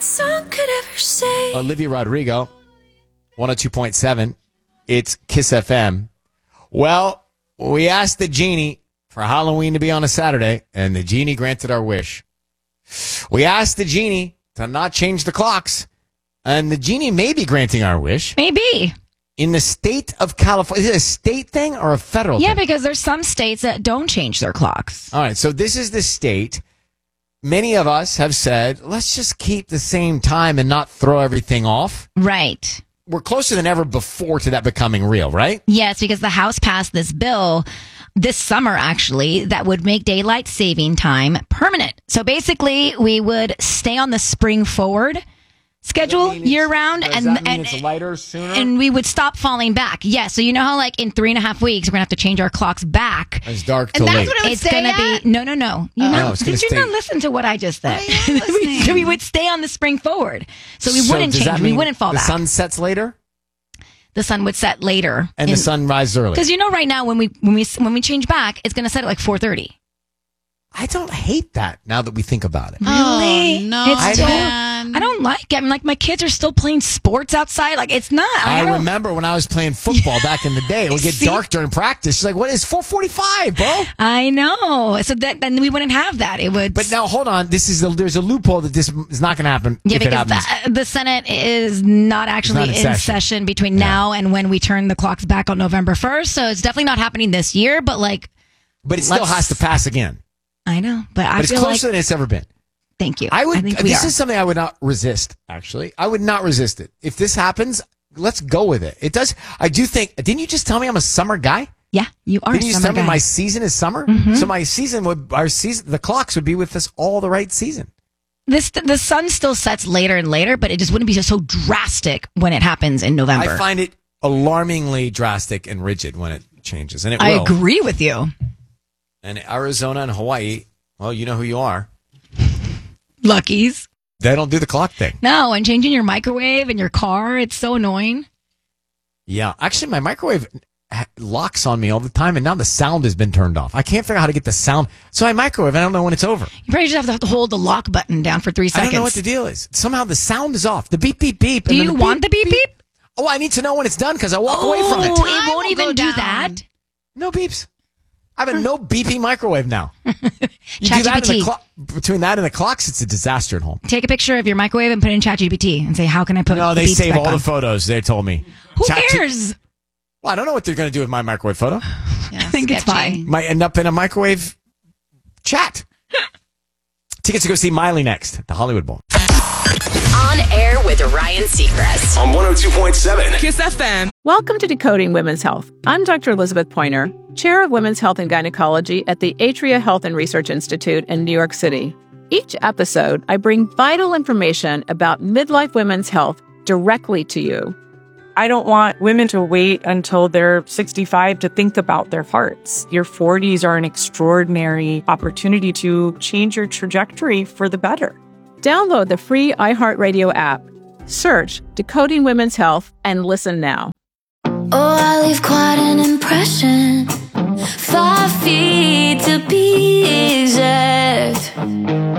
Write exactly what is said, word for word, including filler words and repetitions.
song could ever say. Olivia Rodrigo, one oh two point seven. It's Kiss F M. Well, we asked the genie for Halloween to be on a Saturday, and the genie granted our wish. We asked the genie to not change the clocks, and the genie may be granting our wish. Maybe. In the state of California. Is it a state thing or a federal Yeah, thing? because there's some states that don't change their clocks. All right, so this is the state. Many of us have said, let's just keep the same time and not throw everything off. Right. We're closer than ever before to that becoming real, right? Yes, because the House passed this bill this summer, actually, that would make daylight saving time permanent. So basically, we would stay on the spring forward schedule year round, Does and that mean and it's lighter sooner? and we would stop falling back. Yes, so you know how like in three and a half weeks we're gonna have to change our clocks back. It's dark And till that's late. what it would It's stay gonna at? be no, no, no. You Oh. know, No, it's did gonna you stay- not listen to what I just said? I am we, listening. we would stay on the spring forward, so we So wouldn't does that change. We mean wouldn't fall the back. sun sets later The sun would set later, and the sun rises early. because you know right now when we when we when we change back, it's gonna set at like four thirty. I don't hate that now that we think about it. Really? Oh, no, It's I still, man. I don't like it. I'm like, my kids are still playing sports outside. Like, it's not. I, I, don't- remember when I was playing football back in the day. It would get See? dark during practice. She's like, what is four forty-five, bro? I know. So that then we wouldn't have that. It would. But now, hold on. This is a, there's a loophole that this is not going to happen yeah, if it because happens. the, the Senate is not actually It's not in in session. session, between now and when we turn the clocks back on November first. So it's definitely not happening this year. But like, but it still let's- has to pass again. I know. But I But it's feel closer like. than it's ever been. Thank you. I would. think we this are. is something I would not resist. Actually, I would not resist it. If this happens, let's go with it. It does. I do think. Didn't you just tell me I'm a summer guy? Yeah, you are. Didn't you just summer tell me guy. my season is summer? So my season would. Our season. The clocks would be with us all the right season. This the sun still sets later and later, but it just wouldn't be so drastic when it happens in November. I find it alarmingly drastic and rigid when it changes, and it I will. agree with you. And Arizona and Hawaii. Well, you know who you are. Luckies. They don't do the clock thing. No, and changing your microwave in your car, it's so annoying. Yeah, actually, my microwave ha- locks on me all the time, and now the sound has been turned off. I can't figure out how to get the sound. So I microwave. I don't know when it's over. You probably just have to hold the lock button down for three I seconds. don't know what the deal is. Somehow the sound is off. The beep beep beep. Do and then you the want the beep beep? Oh, I need to know when it's done because I walk away from Oh, it. it I won't will even go do down. that. No beeps. I have a no beeping microwave now. You do that in ChatGPT. the clock. Between that and the clocks, it's a disaster at home. Take a picture of your microwave and put it in ChatGPT and say, how can I put No, the they beeps save back all on? the photos. They told me. Who Chat- cares? Well, I don't know what they're going to do with my microwave photo. Yeah, I think it's sketchy. fine. Might end up in a microwave chat. Tickets to go see Miley next at the Hollywood Bowl. On air with Ryan Seacrest. On one oh two point seven. Kiss F M. Welcome to Decoding Women's Health. I'm Doctor Elizabeth Pointer, Chair of Women's Health and Gynecology at the Atria Health and Research Institute in New York City. Each episode, I bring vital information about midlife women's health directly to you. I don't want women to wait until they're sixty-five to think about their hearts. Your forties are an extraordinary opportunity to change your trajectory for the better. Download the free iHeartRadio app. Search Decoding Women's Health and listen now. Oh, I leave quite an impression. Five feet to be exact.